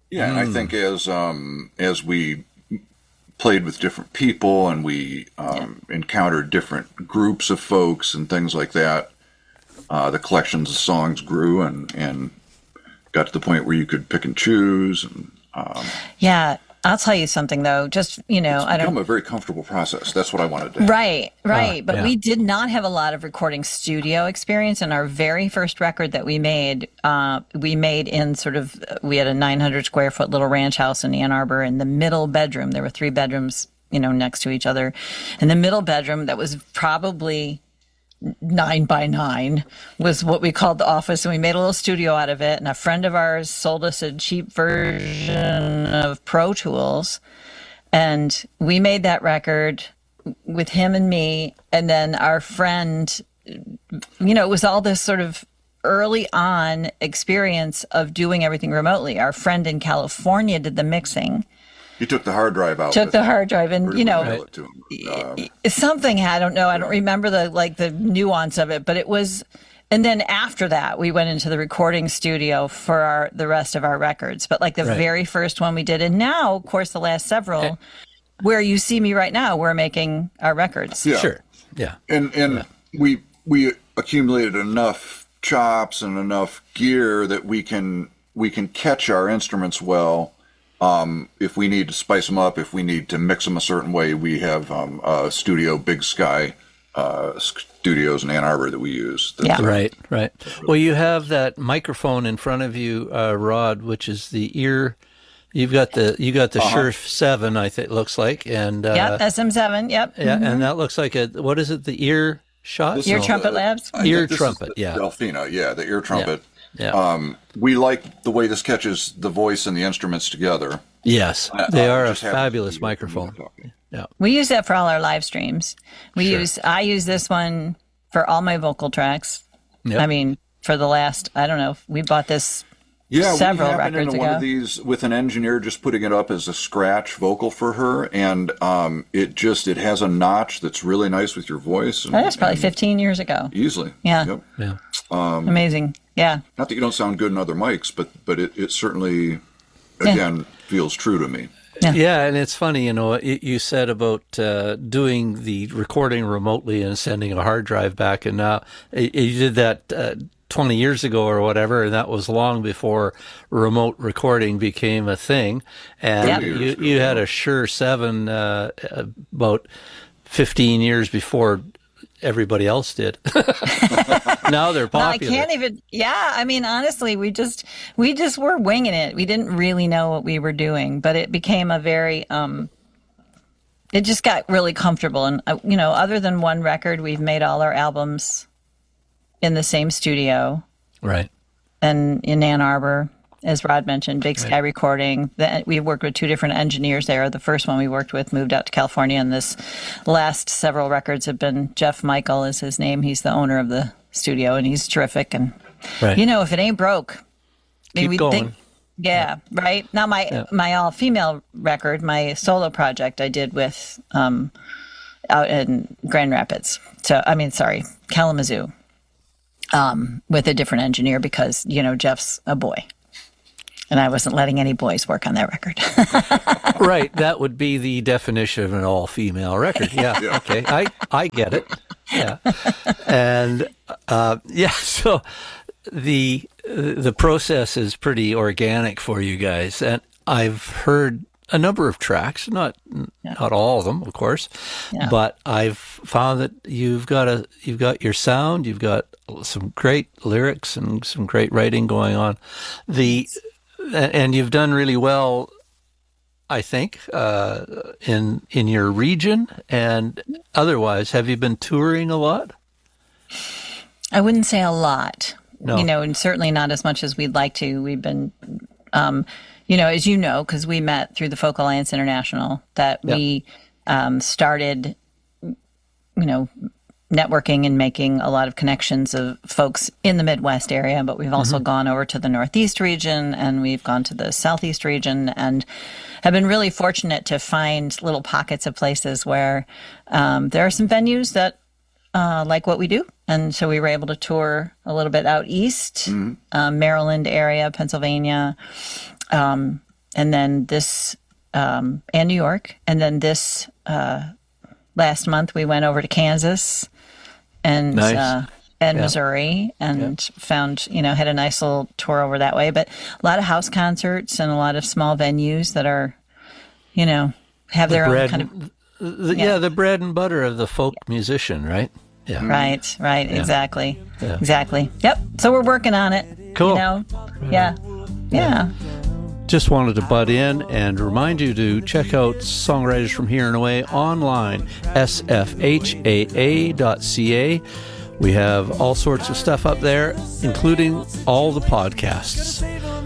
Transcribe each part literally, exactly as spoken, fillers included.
Yeah, and I think as um, as we played with different people and we Yeah. um, encountered different groups of folks and things like that, uh, the collections of songs grew and and got to the point where you could pick and choose, and um, Yeah. I'll tell you something though. Just, you know, it's I don't become a very comfortable process. That's what I wanted to have. Right, Ah, right. But yeah. we did not have a lot of recording studio experience. And our very first record that we made, uh, we made in sort of, we had a nine hundred square foot little ranch house in Ann Arbor. In the middle bedroom, there were three bedrooms, you know, next to each other. In the middle bedroom, that was probably nine by nine, was what we called the office. And we made a little studio out of it. And a friend of ours sold us a cheap version of Pro Tools. And we made that record with him and me. And then our friend, you know, it was all this sort of early on experience of doing everything remotely. Our friend in California did the mixing, You took the hard drive out took with the you. hard drive, and, Or you would know, mail it to him. Um, something, I don't know. I don't remember the, like the nuance of it, but it was, and then after that, we went into the recording studio for our, the rest of our records. But like the Right. very first one we did, and now, of course, the last several, where you see me right now, we're making our records. yeah. Sure. Yeah. And and we we accumulated enough chops and enough gear that we can we can catch our instruments well. Um, if we need to spice them up, if we need to mix them a certain way, we have um, a studio, Big Sky uh, Studios in Ann Arbor that we use. That, Yeah. uh, Right, right. Well, you have that microphone in front of you, uh, Rod, which is the ear. You've got the you got the Shure Seven, I think it looks like, and uh, Yep, S M seven. Yep. yeah, and that looks like a what is it? The ear shot? This Your is, Trumpet uh, Labs. I think Ear this is trumpet, the yeah. Delphina, yeah, the ear trumpet. Yeah. Um, we like the way this catches the voice and the instruments together. Yes, Uh, they uh, are a just happens to fabulous be microphone. talking. Yeah, We use that for all our live streams. We Sure. use, I use this one for all my vocal tracks. Yep. I mean, for the last, I don't know, we bought this Yeah, several we happened records into one ago. of these with an engineer just putting it up as a scratch vocal for her, and um, it just it has a notch that's really nice with your voice. And, That was probably and fifteen years ago. easily. Yeah. Yep. yeah. Amazing. Yeah. Not that you don't sound good in other mics, but but it, it certainly again feels true to me. Yeah. Yeah, and it's funny, you know, it, you said about uh, doing the recording remotely and sending a hard drive back, and now uh, you did that uh, twenty years ago or whatever, and that was long before remote recording became a thing. And Yep. you, Years ago, you had yeah. a Shure seven uh, about fifteen years before everybody else did. Now they're No, I popular. can't even. Yeah, I mean, honestly, we just we just were winging it. We didn't really know what we were doing, but it became a very. um It just got really comfortable, and uh, you know, other than one record, we've made all our albums in the same studio Right. and in Ann Arbor, as Rod mentioned, Big Sky Recording. The, we worked with two different engineers there. The first one we worked with moved out to California, and this last several records have been Jeff Michael is his name. He's the owner of the studio, and he's terrific. And Right. you know, if it ain't broke, I mean, Keep we going. think, yeah, right. Now my my all female record, my solo project, I did with um, out in Grand Rapids. So I mean, sorry, Kalamazoo, um, with a different engineer because you know Jeff's a boy, and I wasn't letting any boys work on that record. Right, that would be the definition of an all-female record. Yeah, Yeah. okay, I I get it. Yeah, and uh, yeah, so the the process is pretty organic for you guys, and I've heard a number of tracks, not not all of them, of course, Yeah. but I've found that you've got a you've got your sound, you've got some great lyrics and some great writing going on. The and you've done really well, I think, uh, in in your region and otherwise. Have you been touring a lot? I wouldn't say a lot, No. you know, and certainly not as much as we'd like to. We've been, um, you know, as you know, because we met through the Folk Alliance International, that Yeah. we um, started, you know, networking and making a lot of connections of folks in the Midwest area, but we've also gone over to the Northeast region and we've gone to the Southeast region and have been really fortunate to find little pockets of places where um, there are some venues that uh, like what we do. And so we were able to tour a little bit out east, um, Maryland area, Pennsylvania, um, and then this, um, and New York. And then this uh, last month, we went over to Kansas and Nice. uh, and Yeah. Missouri, and found, you know, had a nice little tour over that way. But a lot of house concerts and a lot of small venues that are, you know, have their own bread, kind of. the, yeah. yeah. the bread and butter of the folk musician, right? Yeah. Right, right, Yeah. exactly, Yeah. exactly. Yep. So we're working on it. Cool. You know, yeah, yeah. Just wanted to butt in and remind you to check out Songwriters from Here and Away online, s f h a a dot c a. We have all sorts of stuff up there, including all the podcasts.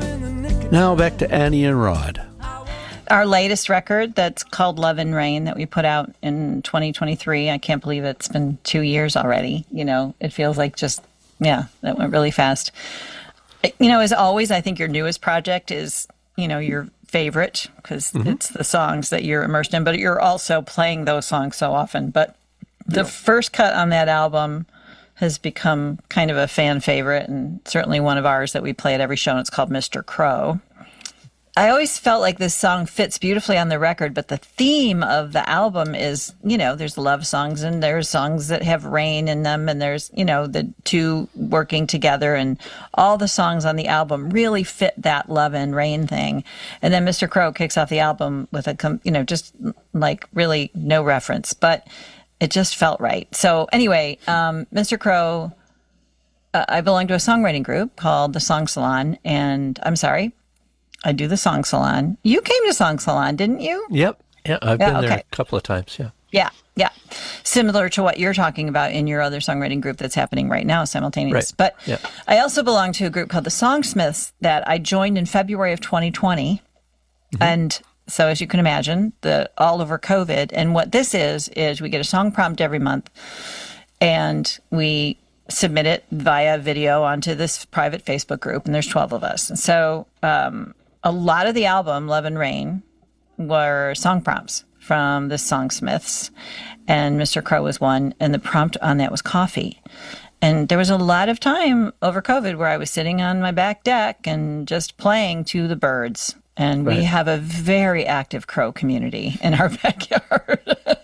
Now back to Annie and Rod. Our latest record, that's called Love and Rain, that we put out in twenty twenty-three. I can't believe it's been two years already. You know, it feels like just, yeah, that went really fast. You know, as always, I think your newest project is, you know, your favorite, because Mm-hmm. it's the songs that you're immersed in, but you're also playing those songs so often. But the first cut on that album has become kind of a fan favorite, and certainly one of ours that we play at every show, and it's called Mister Crow. I always felt like this song fits beautifully on the record, but the theme of the album is, you know, there's love songs and there's songs that have rain in them, and there's, you know, the two working together, and all the songs on the album really fit that love and rain thing. And then Mister Crow kicks off the album with a, com- you know, just like really no reference, but it just felt right. So anyway, um, Mister Crow, uh, I belong to a songwriting group called the Song Salon, and I'm sorry, I do the Song Salon. You came to Song Salon, didn't you? Yep. Yeah, I've Yeah, been there okay. a couple of times, yeah. Yeah, yeah. Similar to what you're talking about in your other songwriting group that's happening right now, simultaneous. Right. But Yeah. I also belong to a group called the Songsmiths that I joined in February of twenty twenty. Mm-hmm. And so, as you can imagine, the all over COVID. And what this is, is we get a song prompt every month, and we submit it via video onto this private Facebook group, and there's twelve of us. And so um, a lot of the album, Love and Rain, were song prompts from the Songsmiths, and Mister Crow was one, and the prompt on that was coffee. And there was a lot of time over COVID where I was sitting on my back deck and just playing to the birds. And we Right. have a very active crow community in our backyard.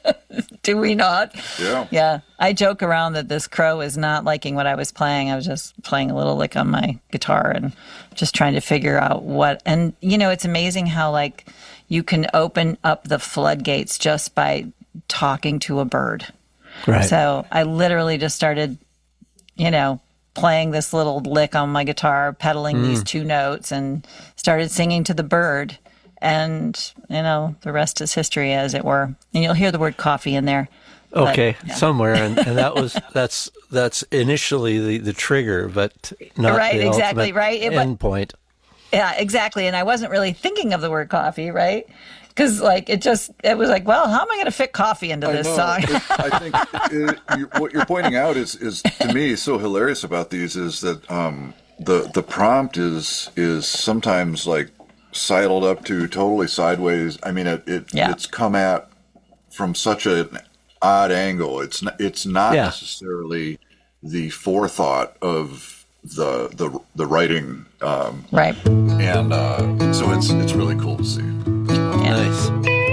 Do we not? Yeah. Yeah. I joke around that this crow is not liking what I was playing. I was just playing a little lick on my guitar and just trying to figure out what. And, you know, it's amazing how, like, you can open up the floodgates just by talking to a bird. Right. So I literally just started, you know, playing this little lick on my guitar, pedaling these two notes, and started singing to the bird. And, you know, the rest is history, as it were. And you'll hear the word coffee in there. But, Okay, yeah. somewhere, and, and that was that's that's initially the, the trigger, but not Right, the exactly, ultimate right. It- but- end point. Yeah, exactly. And I wasn't really thinking of the word coffee, right? Because, like, it just, it was like, well, how am I going to fit coffee into I this know. song? It- I think it, you, what you're pointing out is, is to me so hilarious about these is that um, the the prompt is is sometimes like sidled up to totally sideways. I mean, it, it Yeah. it's come at from such an odd angle. It's not, it's not Yeah. necessarily the forethought of the the the writing, um, Right. and uh, so it's it's really cool to see. Yeah. Nice.